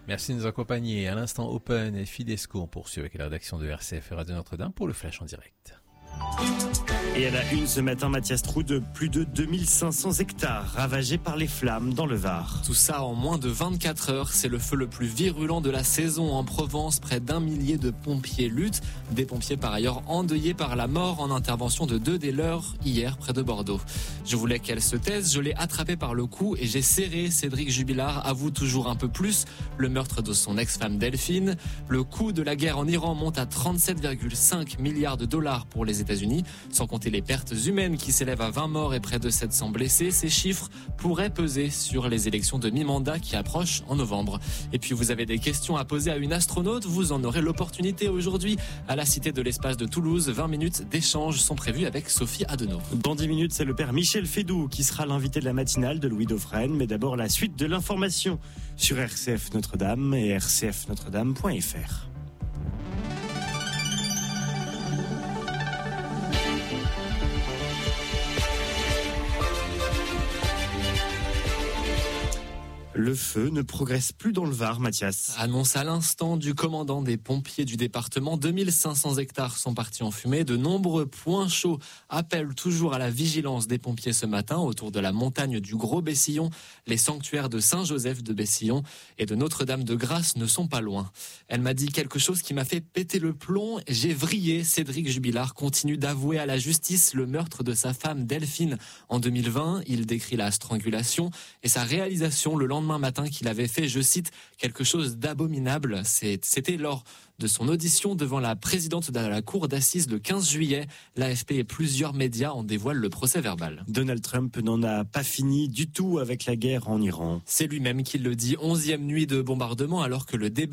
Merci de nous accompagner. À l'instant Open et Fidesco, on poursuit avec la rédaction de RCF et Radio Notre-Dame pour le Flash en direct. Et à la une ce matin, Mathias Trou, de plus de 2500 hectares ravagés par les flammes dans le Var. Tout ça en moins de 24 heures. C'est le feu le plus virulent de la saison en Provence. Près d'1 millier de pompiers luttent. Des pompiers par ailleurs endeuillés par la mort en intervention de 2 des leurs hier près de Bordeaux. Je voulais qu'elle se taise. Je l'ai attrapée par le cou et j'ai serré. Cédric Jubilard avoue toujours un peu plus le meurtre de son ex-femme Delphine. Le coût de la guerre en Iran monte à 37,5 milliards de dollars pour les États-Unis, sans compter les pertes humaines qui s'élèvent à 20 morts et près de 700 blessés. Ces chiffres pourraient peser sur les élections de mi-mandat qui approchent en novembre. Et puis vous avez des questions à poser à une astronaute, vous en aurez l'opportunité aujourd'hui à la Cité de l'Espace de Toulouse. 20 minutes d'échange sont prévues avec Sophie Adenau. Dans 10 minutes, c'est le père Michel Fédoux qui sera l'invité de la matinale de Louis Dauphren. Mais d'abord, la suite de l'information sur RCF Notre-Dame et rcfnotredame.fr. Le feu ne progresse plus dans le Var, Mathias. Annonce à l'instant du commandant des pompiers du département. 2500 hectares sont partis en fumée. De nombreux points chauds appellent toujours à la vigilance des pompiers ce matin autour de la montagne du Gros Bessillon. Les sanctuaires de Saint-Joseph de Bessillon et de Notre-Dame-de-Grâce ne sont pas loin. Elle m'a dit quelque chose qui m'a fait péter le plomb. J'ai vrillé. Cédric Jubilard continue d'avouer à la justice le meurtre de sa femme Delphine en 2020. Il décrit la strangulation et sa réalisation le lendemain matin qu'il avait fait, je cite, quelque chose d'abominable. C'était lors de son audition devant la présidente de la cour d'assises le 15 juillet. L'AFP et plusieurs médias en dévoilent le procès verbal. Donald Trump n'en a pas fini du tout avec la guerre en Iran. C'est lui-même qui le dit. 11e nuit de bombardement alors que le débat